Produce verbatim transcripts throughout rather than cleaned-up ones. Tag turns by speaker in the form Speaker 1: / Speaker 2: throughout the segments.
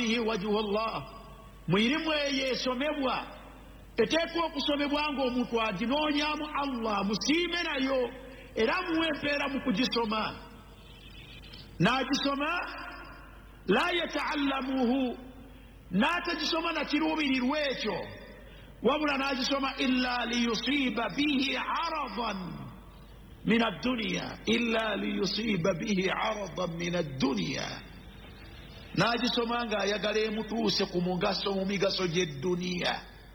Speaker 1: fihi wajhu Allah muirimu eyesomebwa eteekwa okusomebwa ng'omuntu aginoonyaamu Allah musiime nayo era muwe empeera mu kugisoma n'agisoma la yata'allamuhu n'atagisoma na kiruubirirwa ekyo wabula n'agisoma illa liyusiba bihi aradan min ad-dunya illa liyusiba bihi aradan min ad-dunya n'agisoma ng'ayagala emutuuse ku mugaso mu migaso gy'edduniya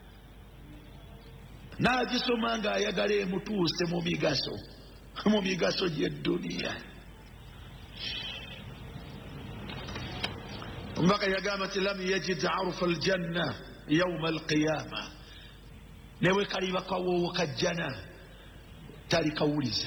Speaker 1: n'agisoma ng'ayagala emutuuse mu migaso mu migaso gy'edduniya mbaka yagamba ti lam yajid arufa aljanna yawma alqiyama newe kaliba kawoowo kajjana talikawuliza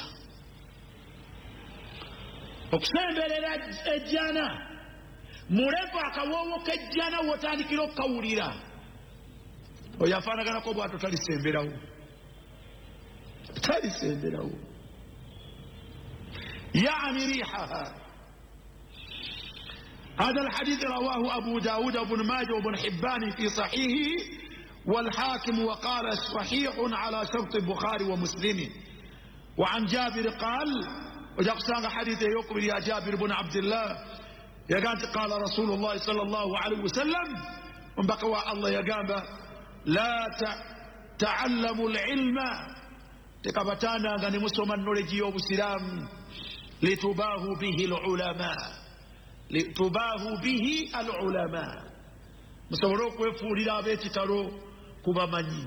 Speaker 1: okusemberera ejjana mulevu akawoowo kejjana wotandikira okukawulira oyo afaanaganako bwato talisemberawo talisemberawo yani rihaha. هذا الحديث رواه أبو داود وابن ماجه وابن حبان في صحيحه والحاكم وقال صحيح على شرط البخاري ومسلم. وعن جابر قال وجاء حديث يقبل يا جابر بن عبد الله يقال قال رسول الله صلى الله عليه وسلم من بقوا الله يقام لا تعلموا العلم تكبتانا غني مسلمان نولجي وبسلام لتباهوا به العلماء لتباهوا به العلماء musobole okwefuulira ab'ekitalo ku bamanyi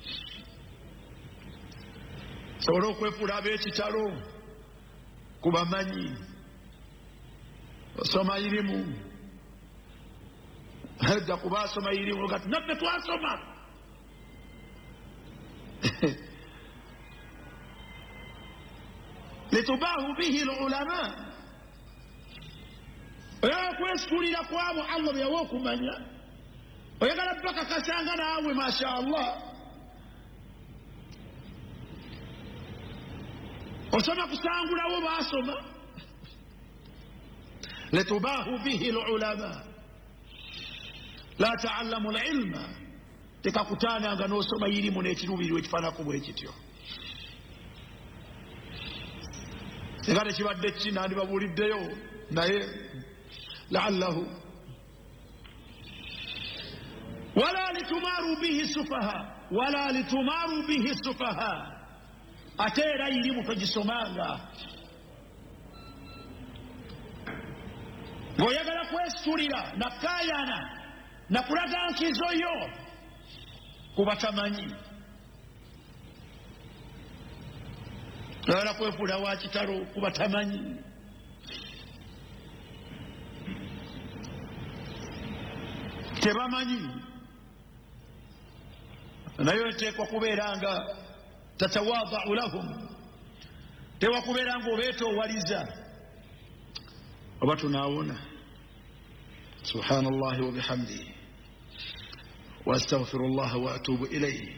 Speaker 1: musobole okwefuulira ab'ekitalo ku bamanyi osoma irimu edda kuba asoma irimu gati naffe twasoma litubaahu bihi alulama oyagala kwesuulira kwabo Allah byawa okumanya oyagala paka kasanga naawe masha Allah osoma kusangulawo baasoma litubaahu bihi alulama la ta'allamu alilma tekakutaananga n'osoma irimu n'ekiruubirirwa ekifaanako bwe kityo nga tekibadde ki nandibabuuliddeyo naye la'allahu wala litumaru bihi sufaha wala litumaru bihi sufaha ate era irimu togisomanga ng'oyagala kwesuulira nakkaayana nakulaga nkizo yo kuba tamanyi oyagala kwefuula wa kitalo kuba tamanyi tebamanyi naye oteekwa kubeera nga tatawadau lahum tewa kubeera nga obeetoowaliza oba tunaawona subhanallahi wa bihamdihi wa astaghfirullah wa atubu ilayhi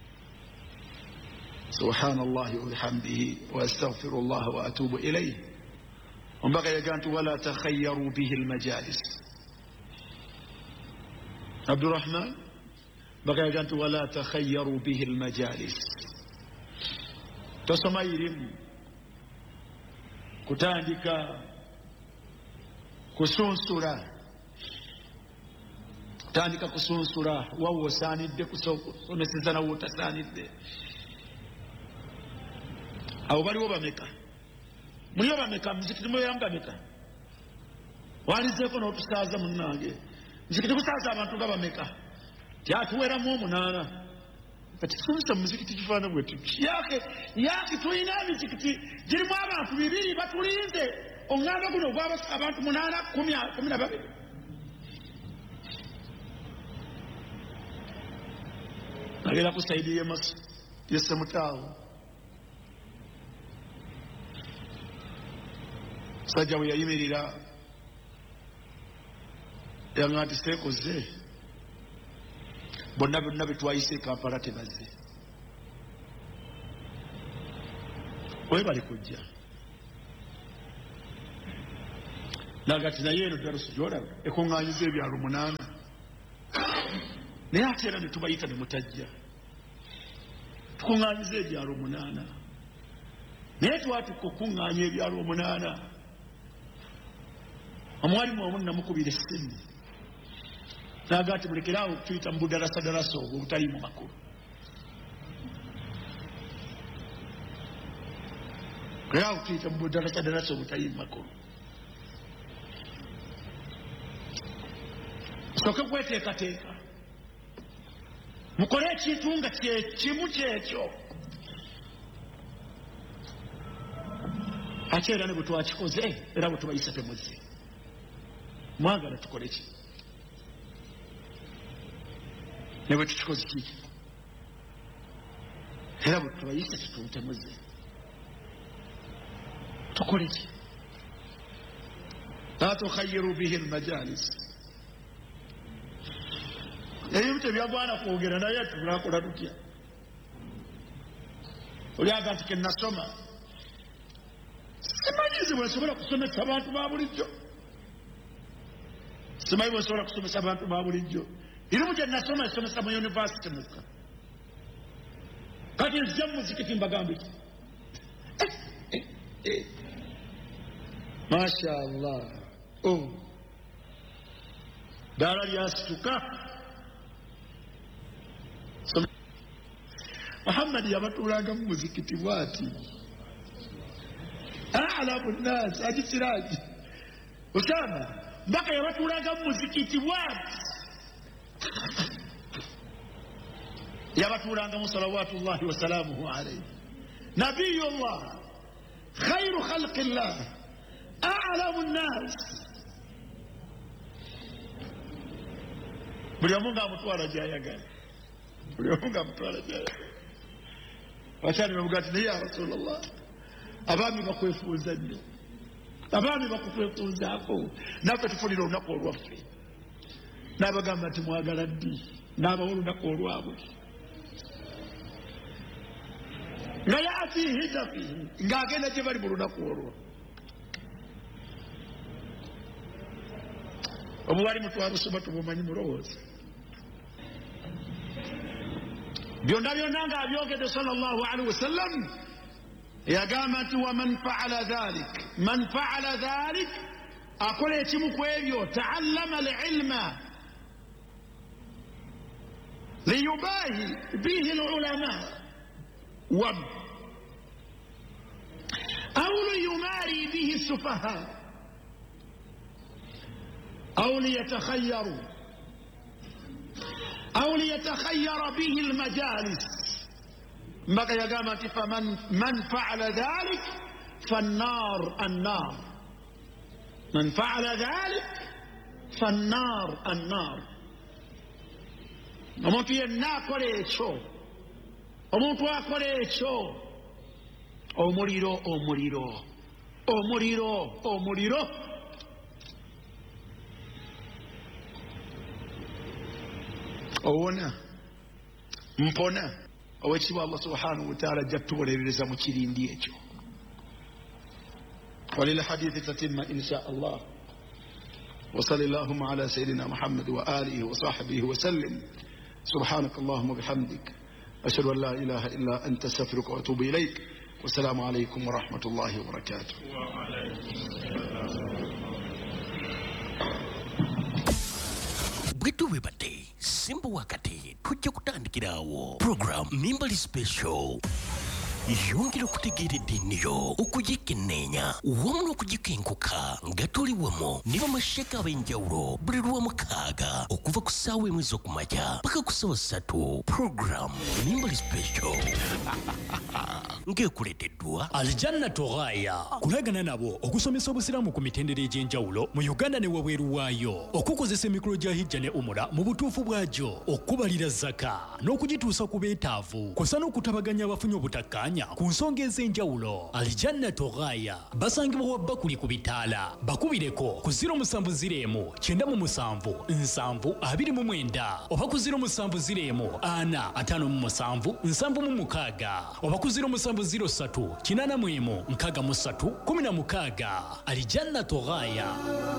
Speaker 1: subhanallahi wa bihamdihi wa astaghfirullah wa atubu ilayhi ombaka yagantu wala takhayyaru bihi almajalis عبد الرحمن بقى قالت ولا تخيروا به المجالس تسميرم كتاندك كسونسورا تاندك كسونسورا وهو ساند كسونسزنا وتساند أو بل وبمكة من يوم بمكة مزكت من يوم بمكة وانزكون وتستاذ من ناجي muzikiti kusasa abantu babameka tyatuweramu omunaana kati tukozesa muzikiti kifaana bwetu yake yake tulina emizikiti girimu abantu bibiri batulinze oŋŋanda guno ogwaba abantu munaana kumi na babiri nagenda ku saidi yesemutaawo sajja bwe yayimirira yanga ati seekoze bonna byonna betwayise Kampala tebaze we bali kujja nagati naye eno darusu gyolaba ekungaanyiza ebyalo munaana naye ate era ne tubayita ne mutajja tukungaanyiza ebyalo munaana naye twatuka okuŋŋaanya ebyalo omunaana omwalimu omu namukubira essimu naga ati mulekeraawo tuyita mu budalasadalasa obwo obutaliimu makulu lekeraawo tuyita mu budalasadalasa obutaliimu makulu soke kweteekateeka mukole ekintu nga kimu kyekyo ate era ne bwe twakikoze era bwe tubayise temuzze mwagala tukole ki ne bwe tukikoze kiki era bwe tubayise tetumuzze tukole ki la tukhayyiru bihi almajalis ebimu tebyagwana kwogera naye tunakola tutya olyaga nti kenasoma simanyizi bwesobola kusomesa abantu ba bulijjo simanyi bwesobola kusomesa abantu ba bulijjo irimu kyenasoma esomesa mu yunivasite mukka kati nzija mu muzikiti mbagambe ki masha allah ddaala lyasituka Muhammad yabatuulanga mu muzikiti bwati alamu nnaasi agikiraagi Usama mpaka yabatuulanga mu muzikiti bwati yabatuulangamu salawatullahi wasalaamuhu alayhi nabiyullah khayru khalqillah alamu nnaasi buli omu ngaamutwala gyayagala buli omu ngaamutwala gyayagala wakyali bavuga ati naye ya rasulallah abaami bakwefuuza nnyo abaami bakutwefuuzaako naffe tufunira olunaku olwaffe n'abagamba nti mwagala ddi n'abawa olunaku olwabwe nga yaatihi tafihi ng'agenda gye bali mu lunaku olwo obuwali mutwabusoma tubumanyi mulowooza byonna byonna ng'abyogedde sallallahu alaihi wasallam yagamba nti waman faala dhalik man faala dhalik akola ekimu ku ebyo taallama alilma liyubaahi bihi alulama wam aw liyumaari bihi sufaha aw liyatakhayaru أو ليتخير به المجالس بقى يا جماعة فمن من فعل ذلك فالنار النار من فعل ذلك فالنار النار omuntu yenna akola ekyo omuntu akola ekyo omuliro omuliro omuliro omuliro owona mpona owekitiibwa Allah subhanahu wa ta'ala ajja tubonerereza mu kirindi ekyo walilhadithi tatimma insha Allah wa sallallahu ala sayyidina Muhammad wa alihi wa sahbihi wa sallim subhanaka Allahumma bihamdik ashhadu an la ilaha illa anta astaghfiruka wa atubu ilayk wa assalamu alaykum wa rahmatullahi wa barakatuh wa alaykum
Speaker 2: bwetuwe bate simba wakati tujja kutandikirawo program Mimbali Special yongera okutegeera eddiiniyo okugikenneenya wamu n'okugikenkuka nga tuli wamu ne bamasheka ab'enjawulo buli lwamukaaga okuva ku ssaawa emu ez'okumakya paka ku ssaawa ssatu program Mimbali Special ng'ekuleeteddwa
Speaker 3: Aljanna Toghaya kulagana nabo okusomesa obusiraamu ku mitendera egy'enjawulo mu Uganda ne wabweru waayo okukozesa emikolo gya hijja ne umura mu butuufu bwagyo okubalira zaka n'okugituusa ku beetaavu kw'ossa n'okutabaganya abafunye obutakkaanya ku nsonga ez'enjawulo. Aljanna Toghaya basangibwa wabbakuli ku bitaala bakubireko ku ziro musanvu ziro emu kyenda mu musanvu nsanvu abiri mu mwenda oba ku ziro musanvu ziro emu ana ataano mu musanvu nsanvu mu mukaaga oba ku ziro musanvu ziro ssatu kinaana mu emu nkaaga mu ssatu kumi na mukaaga. Aljanna Toghaya.